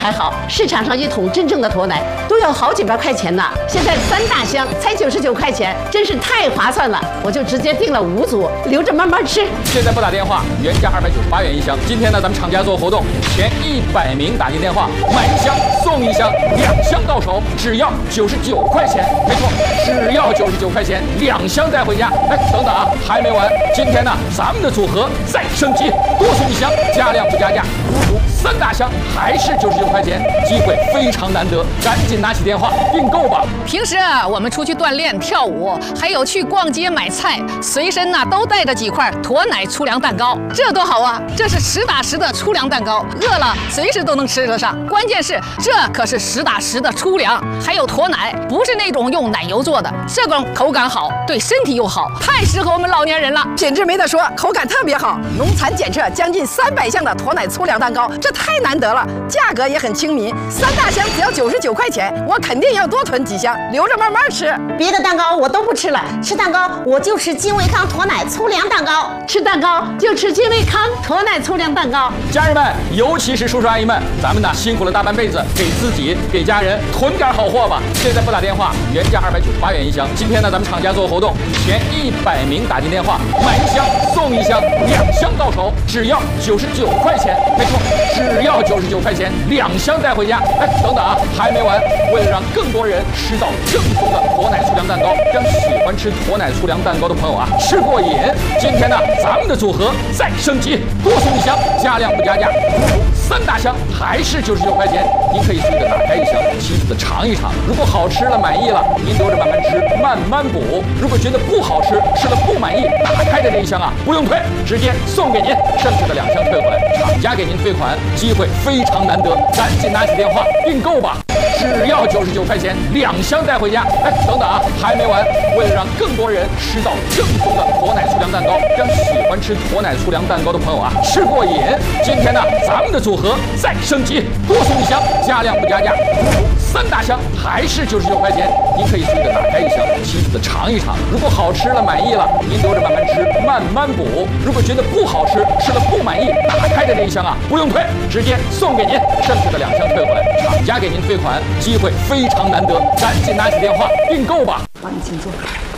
还好，市场上一桶真正的驼奶都要好几百块钱呢，现在3大箱才99块钱，真是太划算了。我就直接订了5组，留着慢慢吃。 现在不打电话，原价298元一箱。今天呢，咱们厂家做活动，前100名打进电话，买1箱送1箱，2箱到手只要99块钱。没错，只要99块钱，2箱带回家。哎，等等啊，还没完！今天呢，咱们的组合再升级，多送1箱，加量不加价，5组3大箱还是99块钱，机会非常难得，赶紧拿起电话订购吧。 平时啊，我们出去锻炼、跳舞，还有去逛街买菜，随身呢都带着几块驼奶粗粮蛋糕，这多好啊！这是实打实的粗粮蛋糕，饿了随时都能吃得上。关键是这可是实打实的粗粮，还有驼奶，不是那种用奶油做的，这种口感好，对身体又好，太适合我们老年人了。 品质没得说，口感特别好，农残检测将近300项的驼奶粗粮蛋糕，这太难得了，价格也很亲民，3大箱只要99块钱，我肯定要多囤几箱，留着慢慢吃。 别的蛋糕我都不吃了，吃蛋糕我就吃金维康驼奶粗粮蛋糕，吃蛋糕就吃金维康驼奶粗粮蛋糕。 家人们，尤其是叔叔阿姨们，咱们呢辛苦了大半辈子，给自己给家人囤点好货吧。现在不打电话，原价298元一箱。今天呢，咱们厂家做活动，前100名打进电话，买1箱送1箱，2箱到手只要99块钱。没错，只要99块钱，2箱带回家。哎，等等啊，还没完！为了让更多人吃到正宗的驼奶粗粮蛋糕，让喜欢吃驼奶粗粮蛋糕的朋友啊吃过瘾，今天呢，咱们的组合再升级，多送1箱，加量不加价，5组3大箱还是99块钱。您可以随着打开1箱，细细的尝一尝。如果好吃了满意了，您留着慢慢吃，慢慢补。如果觉得不好吃，吃了不满意，打开的这1箱啊不用退，直接送给您，剩下的2箱退回来，厂家给您退款，机会非常难得，赶紧拿起电话订购吧。只要99块钱，2箱带回家。哎，等等啊，还没完！为了让更多人吃到正宗的驼奶粗粮蛋糕，让喜欢吃驼奶粗粮蛋糕的朋友啊吃过瘾，今天呢，咱们的组合再升级，多送1箱，加量不加价，5组3大箱还是99块钱。您可以随着打开1箱，细细的尝一尝。如果好吃了满意了，您留着慢慢吃，慢慢补。如果觉得不好吃，吃了不满意，打开的这1箱啊不用退，直接送给您，剩下的2箱退回来，厂家给您退款，机会非常难得，赶紧拿起电话订购吧。 帮你请坐。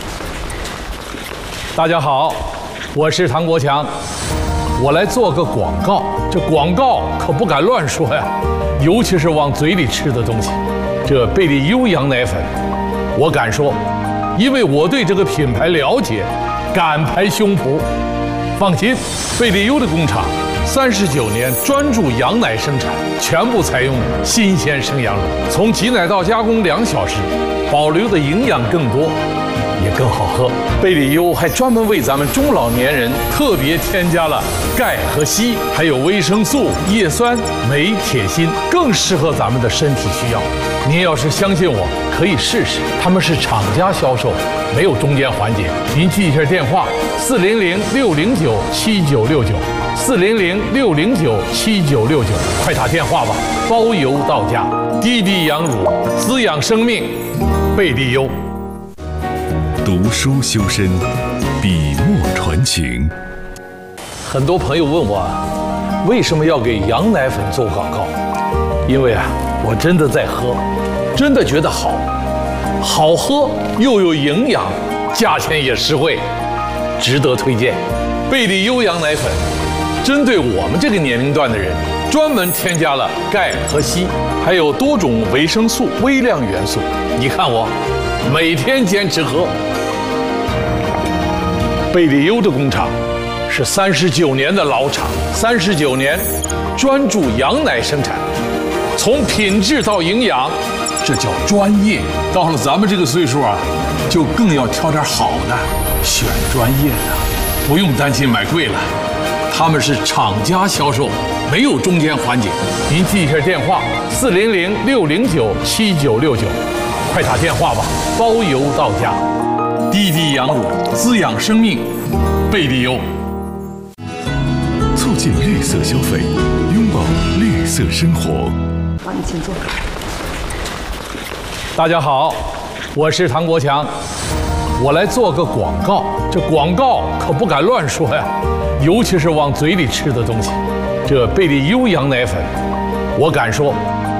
大家好，我是唐国强，我来做个广告。这广告可不敢乱说呀，尤其是往嘴里吃的东西。这贝利优羊奶粉，我敢说，因为我对这个品牌了解，敢拍胸脯。放心，贝利优的工厂39年专注羊奶生产，全部采用新鲜生羊乳，从挤奶到加工2小时，保留的营养更多，也更好喝。贝利优还专门为咱们中老年人特别添加了钙和硒，还有维生素、叶酸、镁、铁、锌，更适合咱们的身体需要。您要是相信我，可以试试。他们是厂家销售，没有中间环节。您记一下电话：400-609-7969，400-609-7969，快打电话吧，包邮到家。滴滴羊乳，滋养生命，贝利优。 读书修身，笔墨传情。 很多朋友问我，为什么要给羊奶粉做广告？因为啊，我真的在喝，真的觉得好，好喝又有营养，价钱也实惠，值得推荐。贝利优羊奶粉针对我们这个年龄段的人，专门添加了钙和硒，还有多种维生素、微量元素。你看我每天坚持喝。贝利优的工厂是39年的老厂，39年专注羊奶生产，从品质到营养，这叫专业。到了咱们这个岁数啊，就更要挑点好的，选专业的，不用担心买贵了。他们是厂家销售，没有中间环节。您记一下电话：400-609-7969，快打电话吧，包邮到家。滴滴羊乳，滋养生命，贝利优。 促进绿色消费，拥抱绿色生活。 帮你请坐。 大家好，我是唐国强，我来做个广告。这广告可不敢乱说呀，尤其是往嘴里吃的东西。这贝利优羊奶粉，我敢说，